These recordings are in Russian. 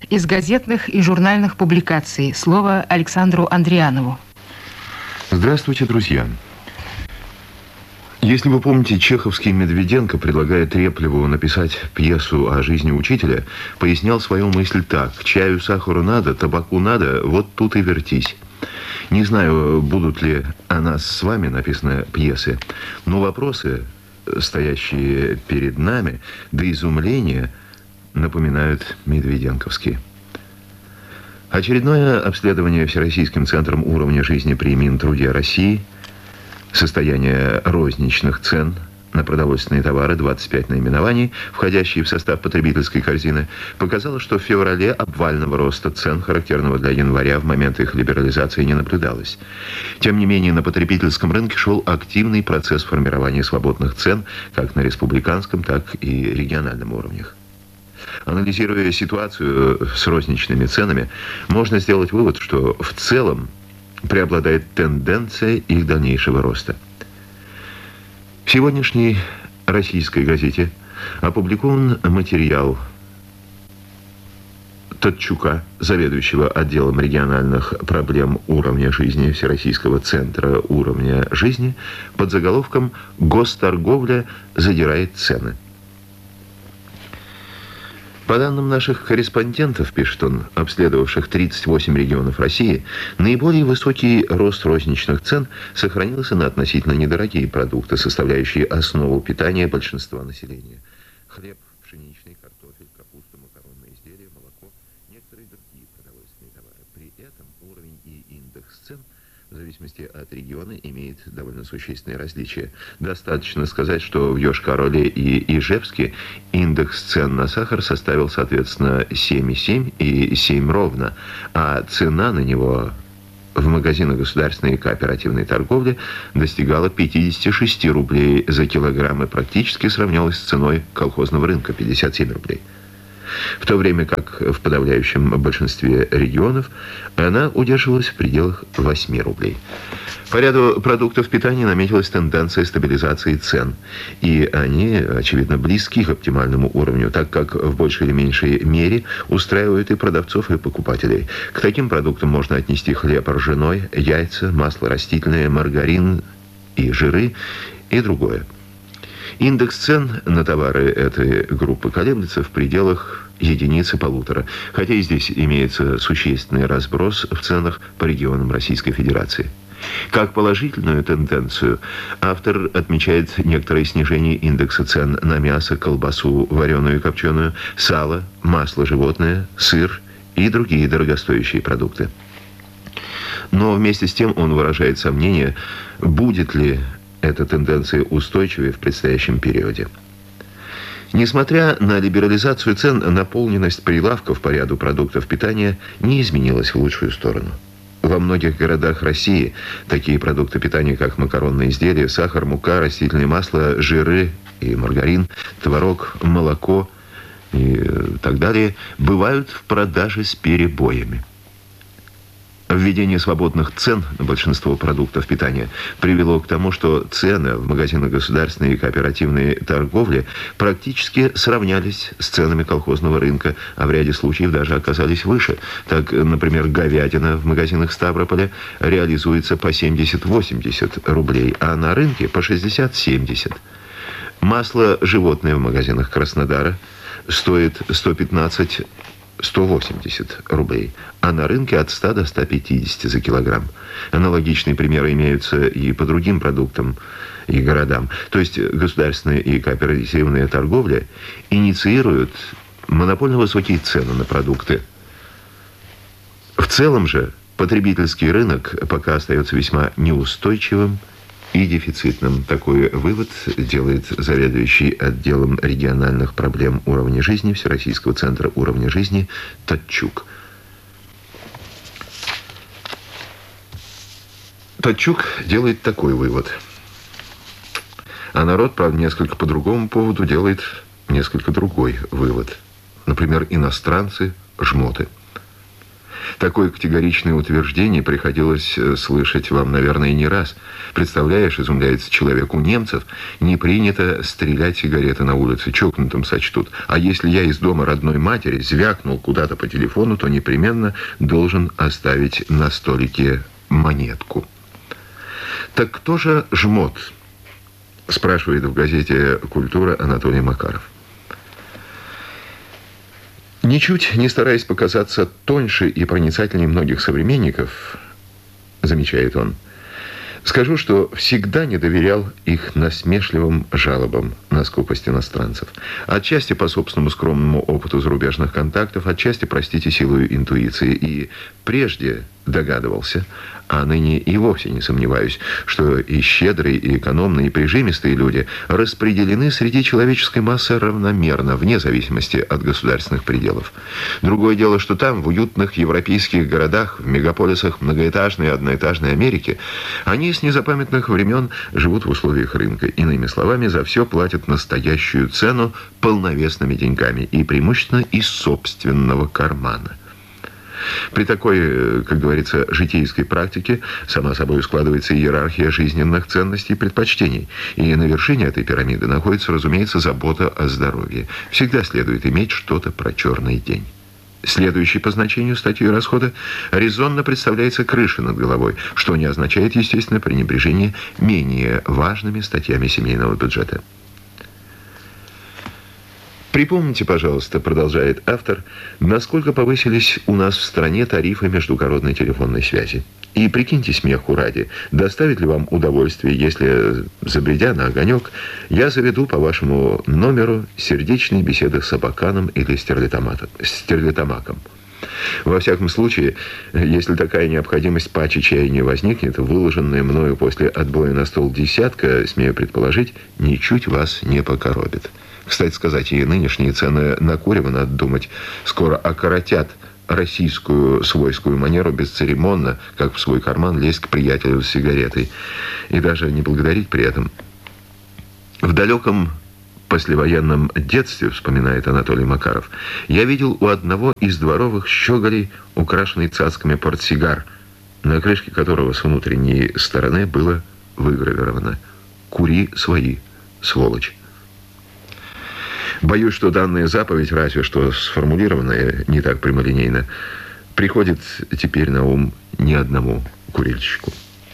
из газетных и журнальных публикаций. Слово Александру Андрианову. Здравствуйте, друзья. Если вы помните, чеховский Медведенко, предлагая Треплеву написать пьесу о жизни учителя, пояснял свою мысль так: чаю, сахару надо, табаку надо, вот тут и вертись. Не знаю, будут ли о нас с вами написаны пьесы, но вопросы, стоящие перед нами, до изумления напоминают медведенковские. Очередное обследование Всероссийским центром уровня жизни при Минтруде России, состояние розничных цен на продовольственные товары, 25 наименований, входящие в состав потребительской корзины, показало, что в феврале обвального роста цен, характерного для января, в момент их либерализации не наблюдалось. Тем не менее, на потребительском рынке шел активный процесс формирования свободных цен, как на республиканском, так и региональном уровнях. Анализируя ситуацию с розничными ценами, можно сделать вывод, что в целом преобладает тенденция их дальнейшего роста. В сегодняшней российской газете опубликован материал Татчука, заведующего отделом региональных проблем уровня жизни Всероссийского центра уровня жизни, под заголовком «Госторговля задирает цены». По данным наших корреспондентов, пишет он, обследовавших 38 регионов России, наиболее высокий рост розничных цен сохранился на относительно недорогие продукты, составляющие основу питания большинства населения. Хлеб, пшеничный, картофель, капуста, макаронные изделия, молоко, некоторые другие продовольственные товары. При этом уровень и индекс цен в зависимости от региона имеет довольно существенные различия. Достаточно сказать, что в Йошкар-Оле и Ижевске индекс цен на сахар составил, соответственно, 7,7 и 7 ровно, а цена на него в магазинах государственной и кооперативной торговли достигала 56 рублей за килограмм и практически сравнялась с ценой колхозного рынка – 57 рублей. В то время как в подавляющем большинстве регионов она удерживалась в пределах 8 рублей. По ряду продуктов питания наметилась тенденция стабилизации цен, и они, очевидно, близки к оптимальному уровню, так как в большей или меньшей мере устраивают и продавцов, и покупателей. К таким продуктам можно отнести хлеб ржаной, яйца, масло растительное, маргарин и жиры и другое. Индекс цен на товары этой группы колеблется в пределах единицы-полутора, хотя и здесь имеется существенный разброс в ценах по регионам Российской Федерации. Как положительную тенденцию автор отмечает некоторое снижение индекса цен на мясо, колбасу, вареную и копченую, сало, масло животное, сыр и другие дорогостоящие продукты. Но вместе с тем он выражает сомнение, будет ли эта тенденция устойчивой в предстоящем периоде. Несмотря на либерализацию цен, наполненность прилавков по ряду продуктов питания не изменилась в лучшую сторону. Во многих городах России такие продукты питания, как макаронные изделия, сахар, мука, растительное масло, жиры и маргарин, творог, молоко и так далее, бывают в продаже с перебоями. Введение свободных цен на большинство продуктов питания привело к тому, что цены в магазинах государственной и кооперативной торговли практически сравнялись с ценами колхозного рынка, а в ряде случаев даже оказались выше. Так, например, говядина в магазинах Ставрополя реализуется по 70-80 рублей, а на рынке по 60-70. Масло животное в магазинах Краснодара стоит 115-180 рублей, а на рынке от 100 до 150 за килограмм. Аналогичные примеры имеются и по другим продуктам и городам. То есть государственная и кооперативная торговля инициируют монопольно высокие цены на продукты. В целом же потребительский рынок пока остается весьма неустойчивым и дефицитным. Такой вывод делает заведующий отделом региональных проблем уровня жизни Всероссийского центра уровня жизни Татчук. Татчук делает такой вывод. А народ, правда, несколько по другому поводу делает несколько другой вывод. Например, иностранцы, жмоты. Такое категоричное утверждение приходилось слышать вам, наверное, не раз. Представляешь, изумляется человек, у немцев не принято стрелять сигареты на улице, чокнутым сочтут. А если я из дома родной матери звякнул куда-то по телефону, то непременно должен оставить на столике монетку. Так кто же жмот? Спрашивает в газете «Культура» Анатолий Макаров. Ничуть не стараясь показаться тоньше и проницательнее многих современников, замечает он, скажу, что всегда не доверял их насмешливым жалобам на скупость иностранцев. Отчасти по собственному скромному опыту зарубежных контактов, отчасти, простите, силою интуиции. И прежде догадывался, а ныне и вовсе не сомневаюсь, что и щедрые, и экономные, и прижимистые люди распределены среди человеческой массы равномерно, вне зависимости от государственных пределов. Другое дело, что там, в уютных европейских городах, в мегаполисах многоэтажной и одноэтажной Америки, они с незапамятных времен живут в условиях рынка. Иными словами, за все платят настоящую цену полновесными деньгами и преимущественно из собственного кармана. При такой, как говорится, житейской практике сама собой складывается иерархия жизненных ценностей и предпочтений. И на вершине этой пирамиды находится, разумеется, забота о здоровье. Всегда следует иметь что-то про черный день. Следующей по значению статьей расхода резонно представляется крыша над головой, что не означает, естественно, пренебрежение менее важными статьями семейного бюджета. Припомните, пожалуйста, продолжает автор, насколько повысились у нас в стране тарифы междугородной телефонной связи. И прикиньте смеху ради, доставит ли вам удовольствие, если, забредя на огонек, я заведу по вашему номеру сердечные беседы с Абаканом или Стерлитамаком. Во всяком случае, если такая необходимость паче чая не возникнет, выложенная мною после отбоя на стол десятка, смею предположить, ничуть вас не покоробит. Кстати сказать, и нынешние цены на курево, надо думать, скоро окоротят российскую свойскую манеру бесцеремонно, как в свой карман, лезть к приятелю с сигаретой. И даже не благодарить при этом. В далеком послевоенном детстве, вспоминает Анатолий Макаров, я видел у одного из дворовых щеголей украшенный цацками портсигар, на крышке которого с внутренней стороны было выгравировано «Кури свои, сволочь». Боюсь, что данная заповедь, разве что сформулированная не так прямолинейно, приходит теперь на ум ни одному курильщику.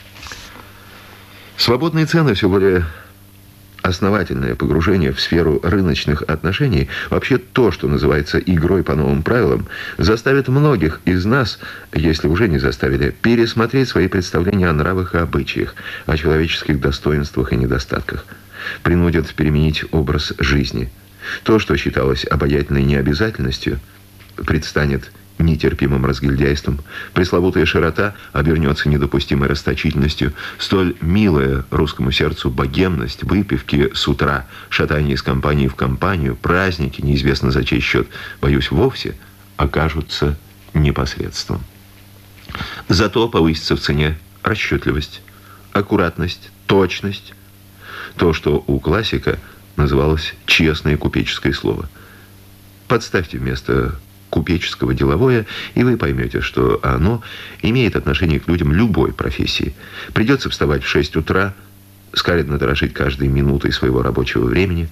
Свободные цены, все более основательное погружение в сферу рыночных отношений, вообще то, что называется игрой по новым правилам, заставит многих из нас, если уже не заставили, пересмотреть свои представления о нравах и обычаях, о человеческих достоинствах и недостатках, принудят переменить образ жизни. То, что считалось обаятельной необязательностью, предстанет нетерпимым разгильдяйством, пресловутая широта обернется недопустимой расточительностью, столь милая русскому сердцу богемность, выпивки с утра, шатание из компании в компанию, праздники, неизвестно за чей счет, боюсь, вовсе окажутся непосредством. Зато повысится в цене расчетливость, аккуратность, точность, то, что у классика называлось честное купеческое слово. Подставьте вместо купеческого деловое, и вы поймете, что оно имеет отношение к людям любой профессии. Придется вставать в 6 утра, скаредно дорожить каждой минутой своего рабочего времени.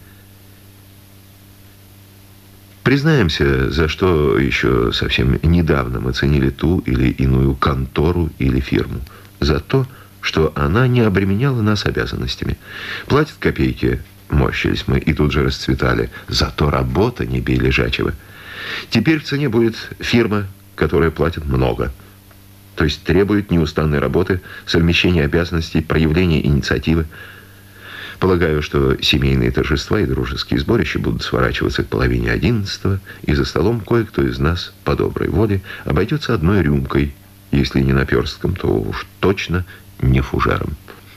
Признаемся, за что еще совсем недавно мы ценили ту или иную контору или фирму. За то, что она не обременяла нас обязанностями. Платит копейки, морщились мы и тут же расцветали. Зато работа не бей лежачего. Теперь в цене будет фирма, которая платит много. То есть требует неустанной работы, совмещения обязанностей, проявления инициативы. Полагаю, что семейные торжества и дружеские сборища будут сворачиваться к половине 11-го, и за столом кое-кто из нас по доброй воле обойдется одной рюмкой, если не наперстком, то уж точно не фужером.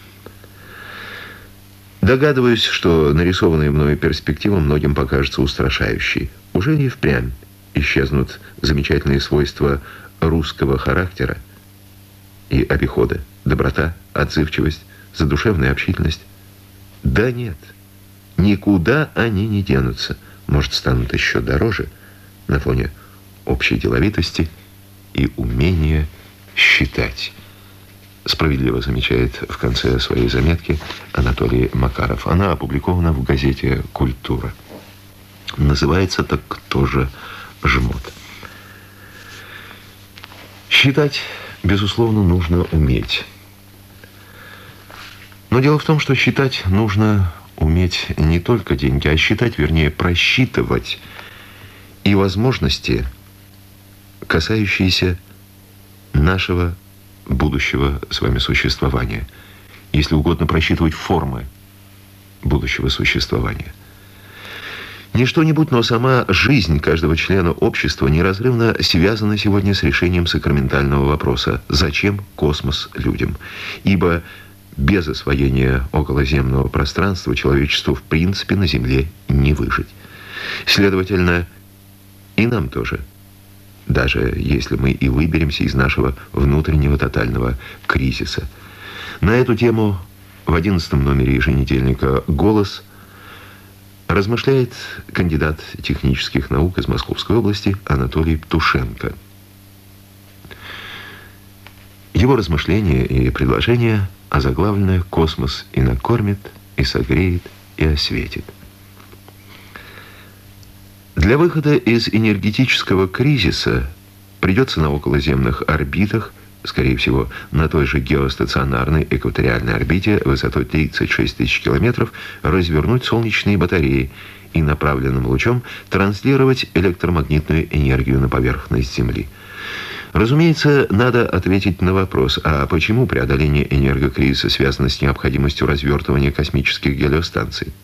Догадываюсь, что нарисованная мною перспектива многим покажется устрашающей. Уже и впрямь исчезнут замечательные свойства русского характера и обихода, доброта, отзывчивость, задушевная общительность? Да нет, никуда они не денутся. Может, станут еще дороже на фоне общей деловитости и умение считать. Справедливо замечает в конце своей заметки Анатолий Макаров. Она опубликована в газете «Культура». Называется так тоже «Жмот». Считать, безусловно, нужно уметь. Но дело в том, что считать нужно уметь не только деньги, а считать, вернее, просчитывать и возможности, касающиеся нашего будущего с вами существования. Если угодно, просчитывать формы будущего существования. Не что-нибудь, но сама жизнь каждого члена общества неразрывно связана сегодня с решением сакраментального вопроса: зачем космос людям? Ибо без освоения околоземного пространства человечеству в принципе на Земле не выжить. Следовательно, и нам тоже, даже если мы и выберемся из нашего внутреннего тотального кризиса. На эту тему в 11-м номере еженедельника «Голос» размышляет кандидат технических наук из Московской области Анатолий Птушенко. Его размышления и предложения озаглавлены «Космос и накормит, и согреет, и осветит». Для выхода из энергетического кризиса придется на околоземных орбитах, скорее всего, на той же геостационарной экваториальной орбите высотой 36 тысяч километров, развернуть солнечные батареи и направленным лучом транслировать электромагнитную энергию на поверхность Земли. Разумеется, надо ответить на вопрос, а почему преодоление энергокризиса связано с необходимостью развертывания космических гелиостанций?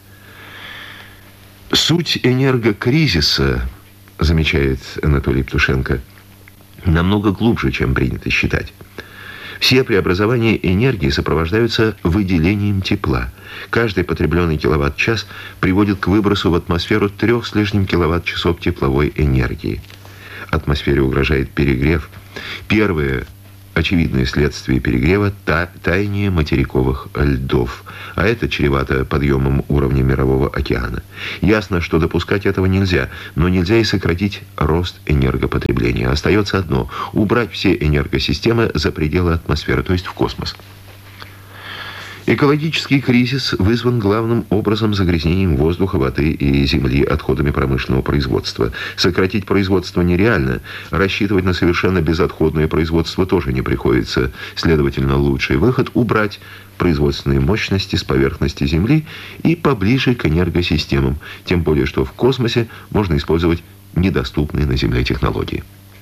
Суть энергокризиса, замечает Анатолий Птушенко, намного глубже, чем принято считать. Все преобразования энергии сопровождаются выделением тепла. Каждый потребленный киловатт-час приводит к выбросу в атмосферу 3 с лишним киловатт-часов тепловой энергии. Атмосфере угрожает перегрев. Первое очевидное следствие перегрева – таяние материковых льдов. А это чревато подъемом уровня Мирового океана. Ясно, что допускать этого нельзя, но нельзя и сократить рост энергопотребления. Остается одно – убрать все энергосистемы за пределы атмосферы, то есть в космос. Экологический кризис вызван главным образом загрязнением воздуха, воды и земли отходами промышленного производства. Сократить производство нереально, рассчитывать на совершенно безотходное производство тоже не приходится. Следовательно, лучший выход – убрать производственные мощности с поверхности Земли и поближе к энергосистемам, тем более, что в космосе можно использовать недоступные на Земле технологии.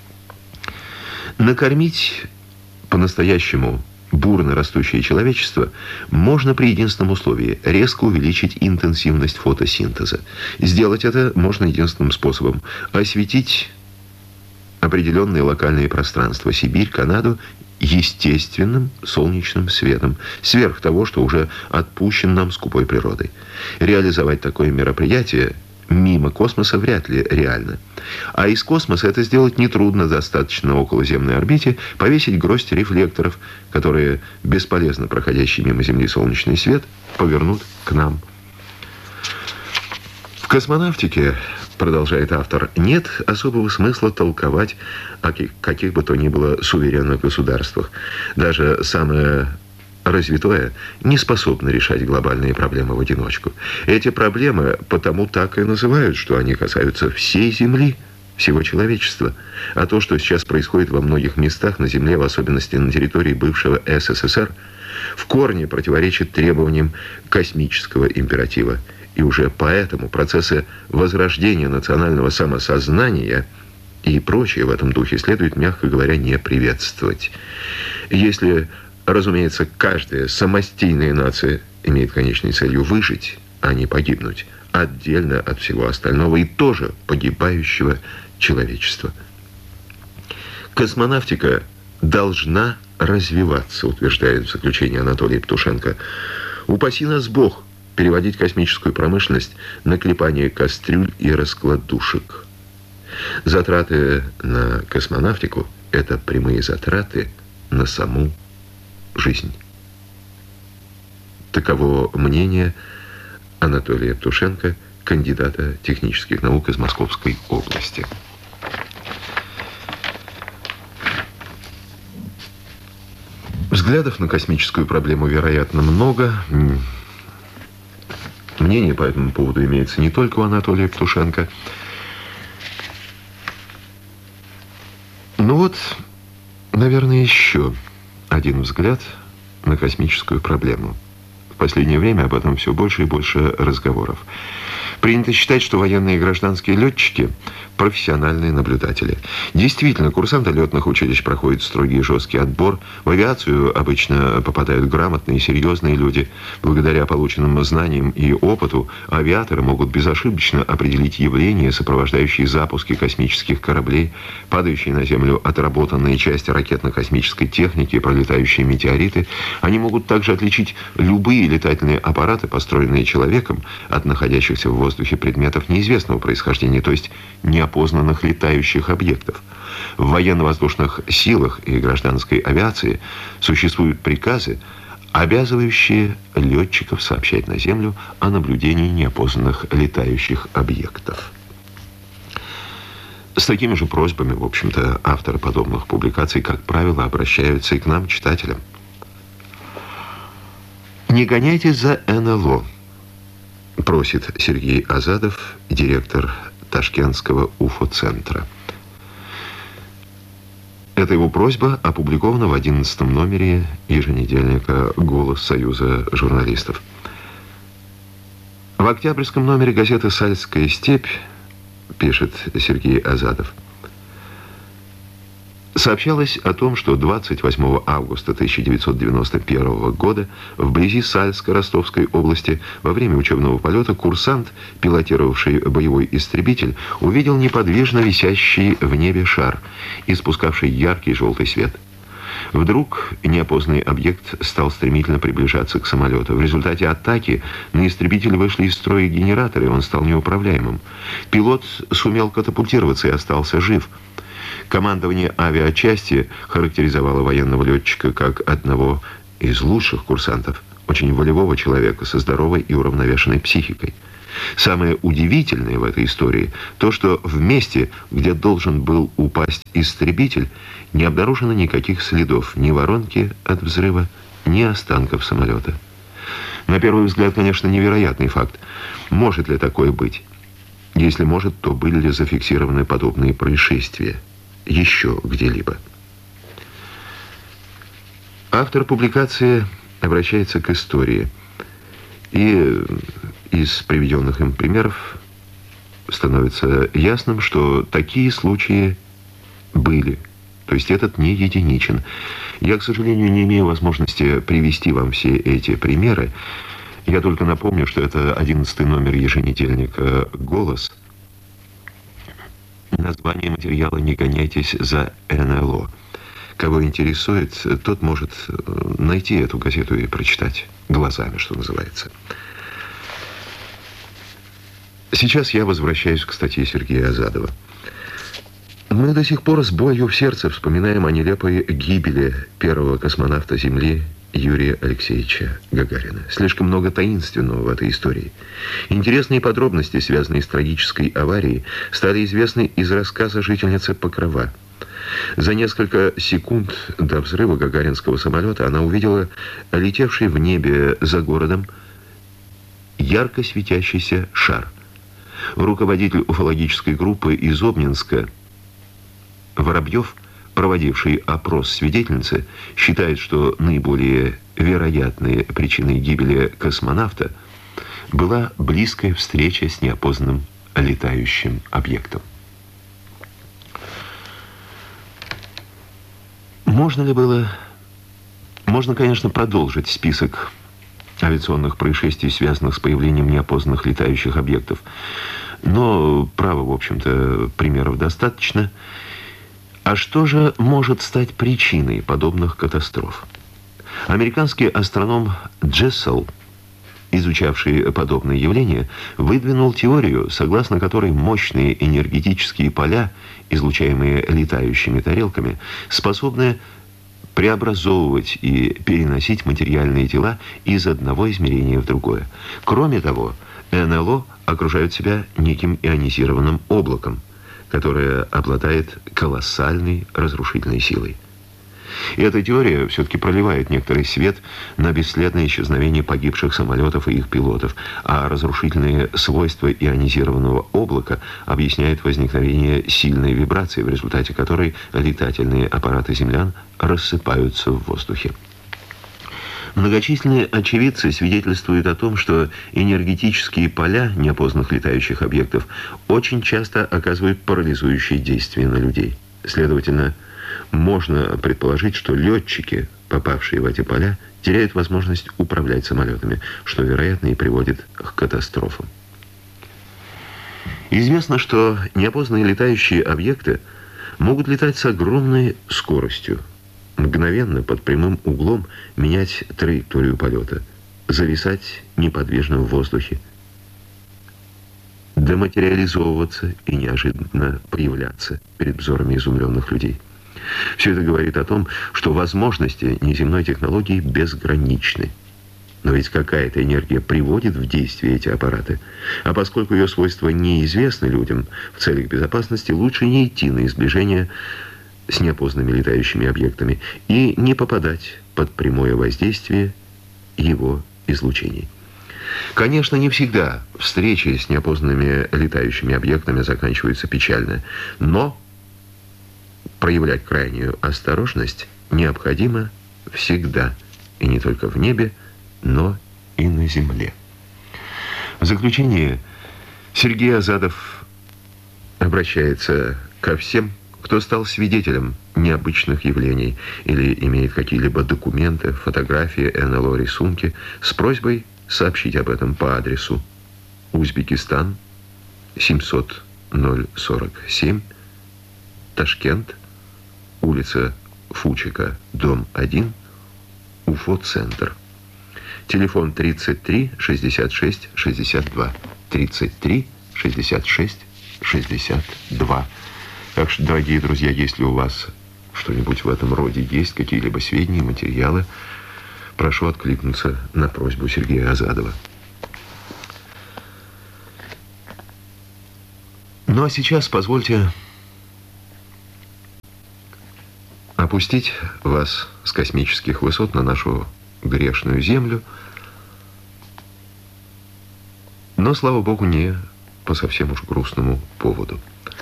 Накормить по-настоящему бурно растущее человечество можно при единственном условии – резко увеличить интенсивность фотосинтеза. Сделать это можно единственным способом – осветить определенные локальные пространства – Сибирь, Канаду – естественным солнечным светом, сверх того, что уже отпущен нам скупой природой. Реализовать такое мероприятие мимо космоса вряд ли реально. А из космоса это сделать нетрудно, достаточно на околоземной орбите повесить гроздь рефлекторов, которые бесполезно проходящий мимо Земли солнечный свет повернут к нам. В космонавтике, продолжает автор, нет особого смысла толковать о каких бы то ни было суверенных государствах. Даже самое развитое не способно решать глобальные проблемы в одиночку. Эти проблемы потому так и называют, что они касаются всей Земли, всего человечества. А то, что сейчас происходит во многих местах на Земле, в особенности на территории бывшего СССР, в корне противоречит требованиям космического императива. И уже поэтому процессы возрождения национального самосознания и прочее в этом духе следует, мягко говоря, не приветствовать. Если, разумеется, каждая самостийная нация имеет конечной целью выжить, а не погибнуть, отдельно от всего остального и тоже погибающего человечества. Космонавтика должна развиваться, утверждает в заключении Анатолий Птушенко. Упаси нас Бог переводить космическую промышленность на клепание кастрюль и раскладушек. Затраты на космонавтику – это прямые затраты на саму жизнь. Таково мнение Анатолия Птушенко, кандидата технических наук из Московской области. Взглядов на космическую проблему, вероятно, много. Мнение по этому поводу имеется не только у Анатолия Евтушенко. Ну вот, наверное, еще один взгляд на космическую проблему. В последнее время об этом все больше и больше разговоров. Принято считать, что военные и гражданские летчики – профессиональные наблюдатели. Действительно, курсанты летных училищ проходят строгий и жесткий отбор. В авиацию обычно попадают грамотные и серьезные люди. Благодаря полученным знаниям и опыту авиаторы могут безошибочно определить явления, сопровождающие запуски космических кораблей, падающие на Землю отработанные части ракетно-космической техники, пролетающие метеориты. Они могут также отличить любые летательные аппараты, построенные человеком, от находящихся в воздухе предметов неизвестного происхождения, то есть неопознанных летающих объектов. В военно-воздушных силах и гражданской авиации существуют приказы, обязывающие летчиков сообщать на Землю о наблюдении неопознанных летающих объектов. С такими же просьбами, в общем-то, авторы подобных публикаций, как правило, обращаются и к нам, читателям. «Не гоняйтесь за НЛО», просит Сергей Азадов, директор Ташкентского УФО-центра. Эта его просьба опубликована в 11-м номере еженедельника «Голос Союза журналистов». В октябрьском номере газеты «Сальская степь», пишет Сергей Азадов, сообщалось о том, что 28 августа 1991 года вблизи Сальска Ростовской области во время учебного полета курсант, пилотировавший боевой истребитель, увидел неподвижно висящий в небе шар, испускавший яркий желтый свет. Вдруг неопознанный объект стал стремительно приближаться к самолету. В результате атаки на истребитель вышли из строя генераторы, и он стал неуправляемым. Пилот сумел катапультироваться и остался жив. Командование авиачасти характеризовало военного летчика как одного из лучших курсантов, очень волевого человека со здоровой и уравновешенной психикой. Самое удивительное в этой истории то, что в месте, где должен был упасть истребитель, не обнаружено никаких следов, ни воронки от взрыва, ни останков самолета. На первый взгляд, конечно, невероятный факт. Может ли такое быть? Если может, то были ли зафиксированы подобные происшествия еще где-либо? Автор публикации обращается к истории. И из приведенных им примеров становится ясным, что такие случаи были. То есть этот не единичен. Я, к сожалению, не имею возможности привести вам все эти примеры. Я только напомню, что это 11-й номер еженедельника «Голос». Название материала «Не гоняйтесь за НЛО». Кого интересует, тот может найти эту газету и прочитать глазами, что называется. Сейчас я возвращаюсь к статье Сергея Азадова. Мы до сих пор с болью в сердце вспоминаем о нелепой гибели первого космонавта Земли Юрия Алексеевича Гагарина. Слишком много таинственного в этой истории. Интересные подробности, связанные с трагической аварией, стали известны из рассказа жительницы Покрова. За несколько секунд до взрыва гагаринского самолета она увидела летевший в небе за городом ярко светящийся шар. Руководитель уфологической группы из Обнинска Воробьев, проводивший опрос свидетельницы, считает, что наиболее вероятной причиной гибели космонавта была близкая встреча с неопознанным летающим объектом. Можно, конечно, продолжить список авиационных происшествий, связанных с появлением неопознанных летающих объектов. Но, право, в общем-то, примеров достаточно. А что же может стать причиной подобных катастроф? Американский астроном Джессел, изучавший подобные явления, выдвинул теорию, согласно которой мощные энергетические поля, излучаемые летающими тарелками, способны преобразовывать и переносить материальные тела из одного измерения в другое. Кроме того, НЛО окружают себя неким ионизированным облаком, которое обладает колоссальной разрушительной силой. И эта теория все-таки проливает некоторый свет на бесследное исчезновение погибших самолетов и их пилотов, а разрушительные свойства ионизированного облака объясняют возникновение сильной вибрации, в результате которой летательные аппараты землян рассыпаются в воздухе. Многочисленные очевидцы свидетельствуют о том, что энергетические поля неопознанных летающих объектов очень часто оказывают парализующие действия на людей. Следовательно, можно предположить, что летчики, попавшие в эти поля, теряют возможность управлять самолетами, что, вероятно, и приводит к катастрофам. Известно, что неопознанные летающие объекты могут летать с огромной скоростью, мгновенно под прямым углом менять траекторию полета, зависать неподвижно в воздухе, дематериализовываться и неожиданно появляться перед взорами изумленных людей. Все это говорит о том, что возможности неземной технологии безграничны. Но ведь какая-то энергия приводит в действие эти аппараты. А поскольку ее свойства неизвестны людям, в целях безопасности лучше не идти на сближение с неопознанными летающими объектами и не попадать под прямое воздействие его излучений. Конечно, не всегда встречи с неопознанными летающими объектами заканчиваются печально, но проявлять крайнюю осторожность необходимо всегда, и не только в небе, но и на земле. В заключение Сергей Азадов обращается ко всем, кто стал свидетелем необычных явлений или имеет какие-либо документы, фотографии, НЛО, рисунки, с просьбой сообщить об этом по адресу Узбекистан, 700-047, Ташкент, улица Фучика, дом 1, Уфо-центр. Телефон 33 66 62. 33 66 62. Так что, дорогие друзья, если у вас что-нибудь в этом роде есть, какие-либо сведения, материалы, прошу откликнуться на просьбу Сергея Азадова. Ну а сейчас позвольте опустить вас с космических высот на нашу грешную землю, но, слава богу, не по совсем уж грустному поводу.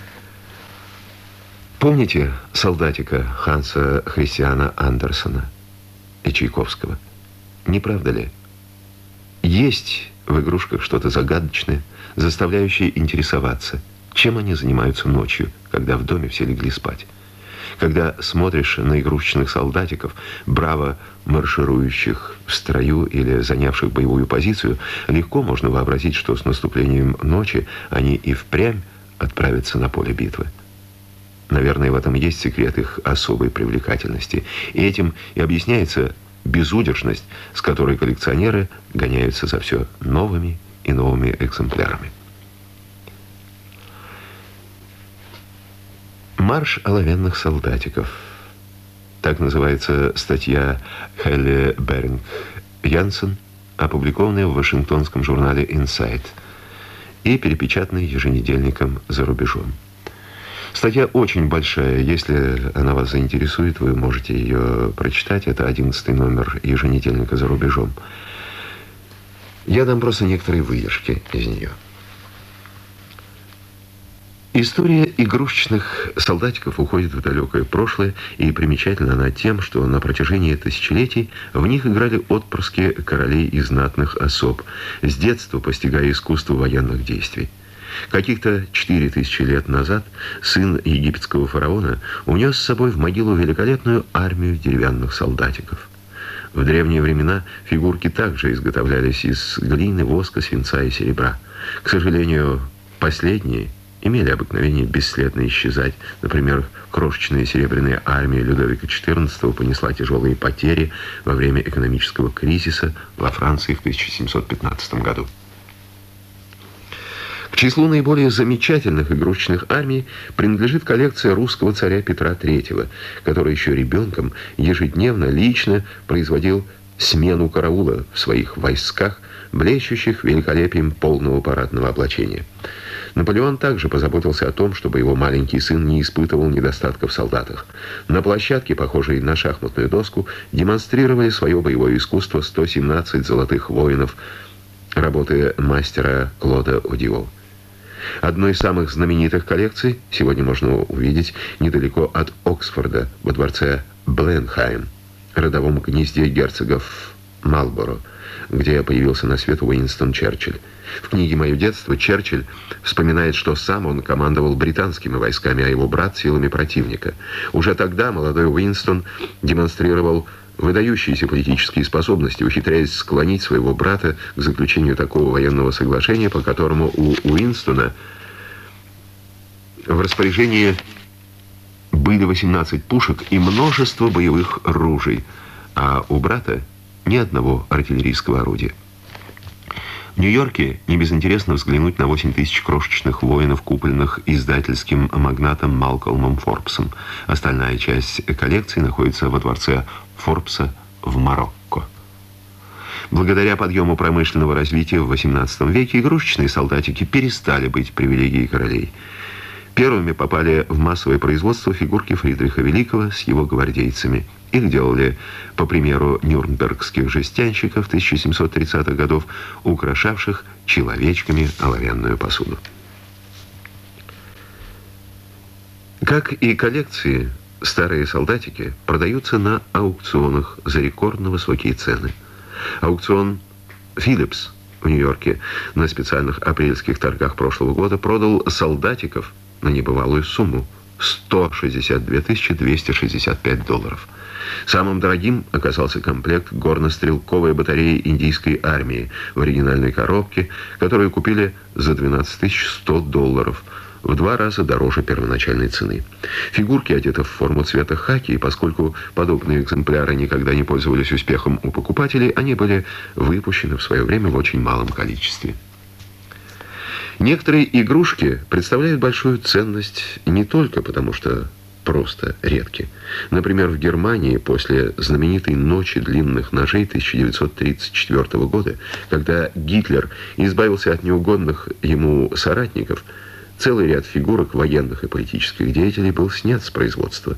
Помните солдатика Ханса Христиана Андерсена и Чайковского? Не правда ли? Есть в игрушках что-то загадочное, заставляющее интересоваться, чем они занимаются ночью, когда в доме все легли спать. Когда смотришь на игрушечных солдатиков, браво марширующих в строю или занявших боевую позицию, легко можно вообразить, что с наступлением ночи они и впрямь отправятся на поле битвы. Наверное, в этом есть секрет их особой привлекательности. И этим и объясняется безудержность, с которой коллекционеры гоняются за все новыми и новыми экземплярами. «Марш оловянных солдатиков». Так называется статья Хелли Беринг Янсен, опубликованная в вашингтонском журнале «Инсайт» и перепечатанная еженедельником «За рубежом». Статья очень большая. Если она вас заинтересует, вы можете ее прочитать. Это 11-й номер еженедельника «За рубежом». Я дам просто некоторые выдержки из нее. История игрушечных солдатиков уходит в далекое прошлое, и примечательна она тем, что на протяжении тысячелетий в них играли отпрыски королей и знатных особ, с детства постигая искусство военных действий. Каких-то 4000 лет назад сын египетского фараона унес с собой в могилу великолепную армию деревянных солдатиков. В древние времена фигурки также изготовлялись из глины, воска, свинца и серебра. К сожалению, последние имели обыкновение бесследно исчезать. Например, крошечная серебряная армия Людовика XIV понесла тяжелые потери во время экономического кризиса во Франции в 1715 году. К числу наиболее замечательных игрушечных армий принадлежит коллекция русского царя Петра III, который еще ребенком ежедневно лично производил смену караула в своих войсках, блещущих великолепием полного парадного облачения. Наполеон также позаботился о том, чтобы его маленький сын не испытывал недостатков в солдатах. На площадке, похожей на шахматную доску, демонстрировали свое боевое искусство 117 золотых воинов работы мастера Клода Одио. Одной из самых знаменитых коллекций сегодня можно увидеть недалеко от Оксфорда, во дворце Бленхайм, родовом гнезде герцогов Марлборо, где появился на свет Уинстон Черчилль. В книге «Мое детство» Черчилль вспоминает, что сам он командовал британскими войсками, а его брат — силами противника. Уже тогда молодой Уинстон демонстрировал выдающиеся политические способности, ухитряясь склонить своего брата к заключению такого военного соглашения, по которому у Уинстона в распоряжении были 18 пушек и множество боевых ружей, а у брата ни одного артиллерийского орудия. В Нью-Йорке не безинтересно взглянуть на 8 тысяч крошечных воинов, купленных издательским магнатом Малкольмом Форбсом. Остальная часть коллекции находится во дворце Форбса в Марокко. Благодаря подъему промышленного развития в XVIII веке игрушечные солдатики перестали быть привилегией королей. Первыми попали в массовое производство фигурки Фридриха Великого с его гвардейцами. Их делали, по примеру нюрнбергских жестянщиков 1730-х годов, украшавших человечками оловянную посуду. Как и коллекции, старые солдатики продаются на аукционах за рекордно высокие цены. Аукцион «Филлипс» в Нью-Йорке на специальных апрельских торгах прошлого года продал солдатиков на небывалую сумму — $162 265. Самым дорогим оказался комплект горнострелковой батареи индийской армии в оригинальной коробке, которую купили за $12 100, в 2 раза дороже первоначальной цены. Фигурки одеты в форму цвета хаки, и поскольку подобные экземпляры никогда не пользовались успехом у покупателей, они были выпущены в свое время в очень малом количестве. Некоторые игрушки представляют большую ценность не только потому, что просто редки. Например, в Германии после знаменитой «Ночи длинных ножей» 1934 года, когда Гитлер избавился от неугодных ему соратников, целый ряд фигурок военных и политических деятелей был снят с производства.